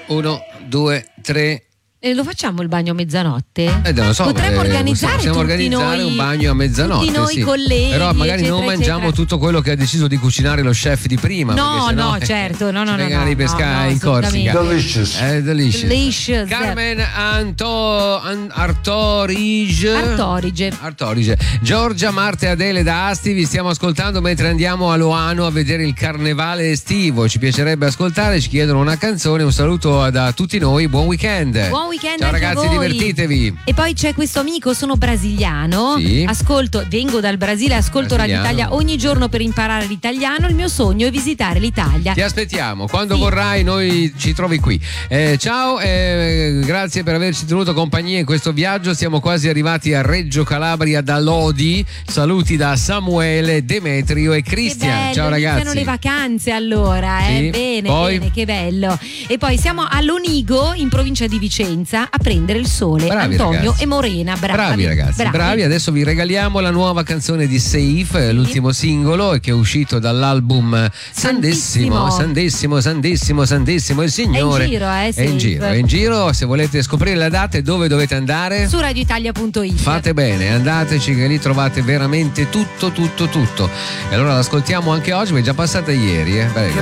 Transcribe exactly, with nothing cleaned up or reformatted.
Uno, due, tre. E lo facciamo il bagno a mezzanotte? Eh, non lo so, Potremmo eh, organizzare possiamo tutti organizzare noi, un bagno a mezzanotte, tutti noi sì. colleghi, però magari eccetera, non mangiamo eccetera. tutto quello che ha deciso di cucinare lo chef di prima. No, sennò, no, eh, certo, no, no, ci no, vengono no, di pesca no, no, in Corsica. Delicious. Eh, delicious. Delicious. Carmen Anto, An, Artorige. Artorige. Artorige. Giorgia, Marta e Adele da Asti, vi stiamo ascoltando mentre andiamo a Loano a vedere il carnevale estivo. Ci piacerebbe ascoltare, ci chiedono una canzone. Un saluto da tutti noi, buon weekend. Buon weekend. Ciao anche a ragazzi, voi. divertitevi. E poi c'è questo amico, sono brasiliano, Sì. ascolto, vengo dal Brasile, ascolto Radio Brasiliano. Italia ogni giorno per imparare l'italiano. Il mio sogno è visitare l'Italia. Ti aspettiamo, quando Sì. vorrai noi ci trovi qui. Eh, ciao, eh, grazie per averci tenuto compagnia in questo viaggio. Siamo quasi arrivati a Reggio Calabria da Lodi. Saluti da Samuele, Demetrio e Cristian. Che bello, Ciao ragazzi. iniziano le vacanze allora, eh? Sì. Bene, Poi? bene, che bello. E poi siamo a Lonigo, in provincia di Vicenza, a prendere il sole. Bravi, Antonio ragazzi. e Morena, bravi. Bravi ragazzi, bravi. Adesso vi regaliamo la nuova canzone di Safe, l'ultimo singolo che è uscito dall'album Sandissimo, Santissimo. Sandissimo, Sandissimo, Sandissimo, il Signore. È in giro, eh, È in Safe. giro, è in giro. Se volete scoprire la data e dove dovete andare, Su radioitalia punto it. fate bene, andateci che lì trovate veramente tutto, tutto, tutto. E allora l'ascoltiamo anche oggi, ma è già passata ieri, eh. Prego.